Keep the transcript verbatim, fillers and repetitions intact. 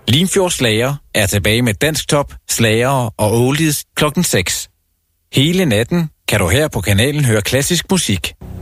Limfjords Slager er tilbage med dansktop, slagere og oldies klokken seks. Hele natten kan du her på kanalen høre klassisk musik.